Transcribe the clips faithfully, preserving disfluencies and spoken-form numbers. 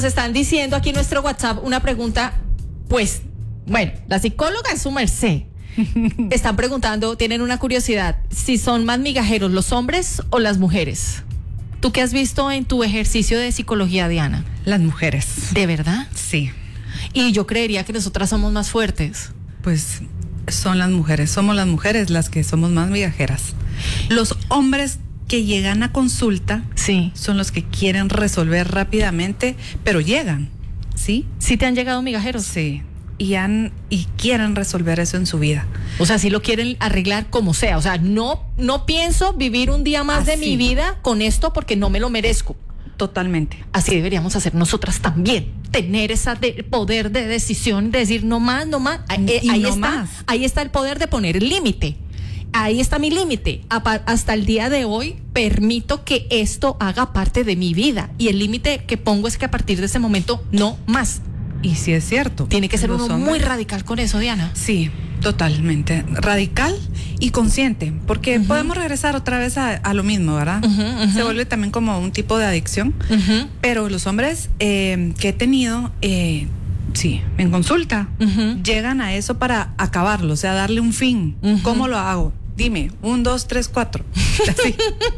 Nos están diciendo aquí en nuestro WhatsApp una pregunta, pues, bueno, la psicóloga es su merced. Están preguntando, tienen una curiosidad, si son más migajeros los hombres o las mujeres. ¿Tú qué has visto en tu ejercicio de psicología, Diana? Las mujeres. ¿De verdad? Sí. Y yo creería que nosotras somos más fuertes. Pues son las mujeres, somos las mujeres las que somos más migajeras. Los hombres que llegan a consulta, sí, son los que quieren resolver rápidamente, pero llegan, ¿sí? ¿Sí te han llegado migajeros? Sí, y han y quieren resolver eso en su vida. O sea, sí lo quieren arreglar como sea. O sea, no, no pienso vivir un día más Así. de mi vida con esto porque no me lo merezco. Totalmente. Así deberíamos hacer nosotras también. Tener ese de poder de decisión, de decir no más, no más. Eh, y ahí no está, más. ahí está el poder de poner el límite. Ahí está mi límite. Hasta el día de hoy permito que esto haga parte de mi vida. Y el límite que pongo es que a partir de ese momento no más. Y sí es cierto. Tiene que ser Los uno hombres, muy radical con eso, Diana. Sí, totalmente. Radical y consciente. Porque uh-huh. podemos regresar otra vez a, a lo mismo, ¿verdad? Uh-huh, uh-huh. Se vuelve también como un tipo de adicción. Uh-huh. Pero los hombres eh, que he tenido... Eh, sí, en consulta, uh-huh. llegan a eso para acabarlo, o sea, darle un fin. Uh-huh. ¿Cómo lo hago? Dime, un, dos, tres, cuatro. Así.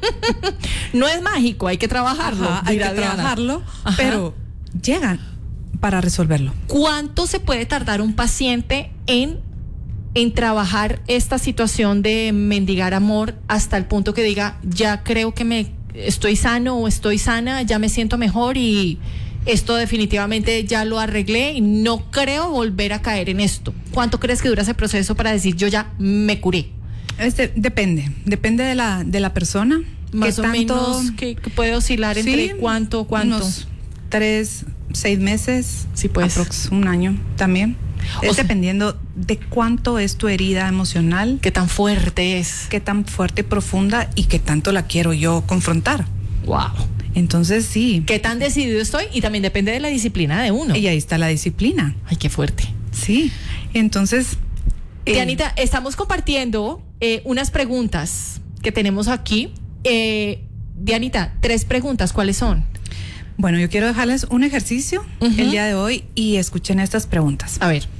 No es mágico, hay que trabajarlo. Ajá, hay que Diana. trabajarlo, Ajá. pero llegan para resolverlo. ¿Cuánto se puede tardar un paciente en, en trabajar esta situación de mendigar amor hasta el punto que diga, ya creo que me estoy sano o estoy sana, ya me siento mejor y esto definitivamente ya lo arreglé y no creo volver a caer en esto? ¿Cuánto crees que dura ese proceso para decir yo ya me curé? Este, depende, depende de la, de la persona. Más o tanto, menos que, que puede oscilar entre sí, cuánto, cuánto. Unos tres, seis meses, sí, pues. aprox un año también. O es sea, dependiendo de cuánto es tu herida emocional. Qué tan fuerte es. Qué tan fuerte y profunda y qué tanto la quiero yo confrontar. Wow. Entonces sí. Qué tan decidido estoy y también depende de la disciplina de uno. Y ahí está la disciplina. Ay, qué fuerte. Sí. Entonces. Eh, Dianita, estamos compartiendo eh, unas preguntas que tenemos aquí. Eh, Dianita, tres preguntas, ¿cuáles son? Bueno, yo quiero dejarles un ejercicio uh-huh. el día de hoy y escuchen estas preguntas. A ver.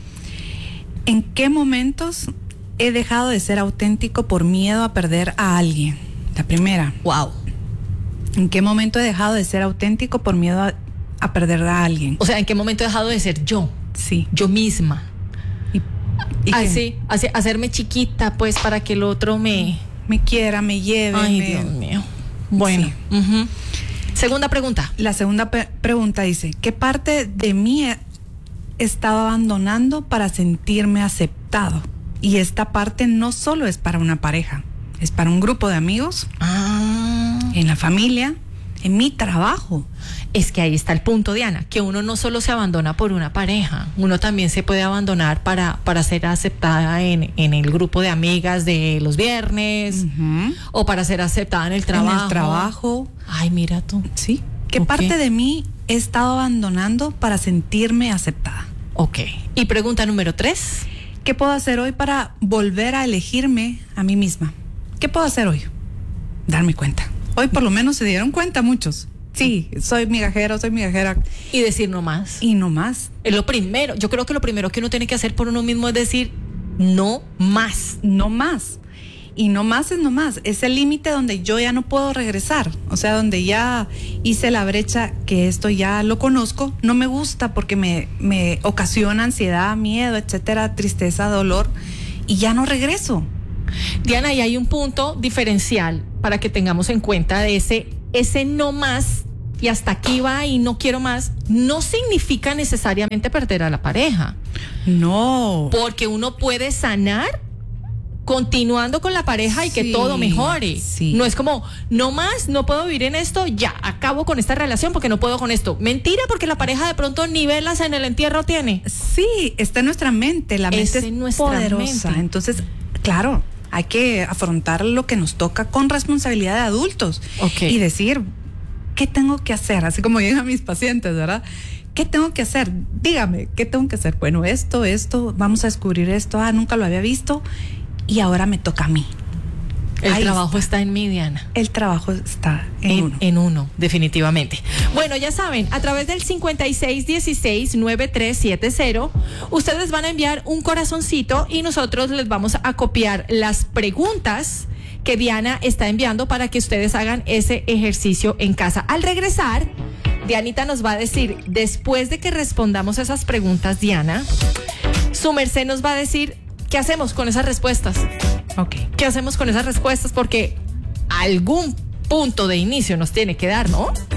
¿En qué momentos he dejado de ser auténtico por miedo a perder a alguien? La primera. Wow. ¿En qué momento he dejado de ser auténtico por miedo a, a perder a alguien? O sea, ¿en qué momento he dejado de ser yo? Sí. Yo misma. ¿Y, y Así, así, hacerme chiquita, pues, para que el otro me... Me quiera, me lleve. Ay, me... Dios mío. Bueno. Sí. Uh-huh. Segunda pregunta. La segunda pe- pregunta dice, ¿qué parte de mí he estado abandonando para sentirme aceptado? Y esta parte no solo es para una pareja, es para un grupo de amigos, ah. en la familia, en mi trabajo. Es que ahí está el punto, Diana, que uno no solo se abandona por una pareja, uno también se puede abandonar para, para ser aceptada en, en el grupo de amigas de los viernes, uh-huh. o para ser aceptada en el trabajo. En el trabajo. Ay, mira tú. Sí. ¿Qué okay. parte de mí he estado abandonando para sentirme aceptada? Ok. Y pregunta número tres. ¿Qué puedo hacer hoy para volver a elegirme a mí misma? ¿Qué puedo hacer hoy? Darme cuenta. Hoy por lo menos se dieron cuenta muchos. Sí, soy migajera, soy migajera. Y decir no más. Y no más. Es lo primero. Yo creo que lo primero que uno tiene que hacer por uno mismo es decir no más. No más. Y no más es no más. Es el límite donde yo ya no puedo regresar. O sea, donde ya hice la brecha, que esto ya lo conozco. No me gusta porque me, me ocasiona ansiedad, miedo, etcétera, tristeza, dolor. Y ya no regreso. Diana, y hay un punto diferencial para que tengamos en cuenta de ese, ese no más y hasta aquí va y no quiero más, no significa necesariamente perder a la pareja. No. Porque uno puede sanar continuando con la pareja y sí, que todo mejore. Sí. No es como, no más, no puedo vivir en esto, ya, acabo con esta relación porque no puedo con esto. Mentira, porque la pareja de pronto ni velas en el entierro tiene. Sí, está en nuestra mente, la mente es, es poderosa. Mente. Entonces, claro, hay que afrontar lo que nos toca con responsabilidad de adultos. Okay. Y decir, ¿qué tengo que hacer? Así como llegan mis pacientes, ¿verdad? ¿Qué tengo que hacer? Dígame, ¿qué tengo que hacer? Bueno, esto, esto, vamos a descubrir esto, ah, nunca lo había visto y ahora me toca a mí. El Ahí trabajo está. está en mí, Diana. El trabajo está en, En, uno. en uno, definitivamente. Bueno, ya saben, a través del cincuenta y seis dieciséis noventa y tres setenta, ustedes van a enviar un corazoncito y nosotros les vamos a copiar las preguntas que Diana está enviando para que ustedes hagan ese ejercicio en casa. Al regresar, Dianita nos va a decir, después de que respondamos esas preguntas, Diana, su merced nos va a decir qué hacemos con esas respuestas. Ok. ¿Qué hacemos con esas respuestas? Porque algún punto de inicio nos tiene que dar, ¿no?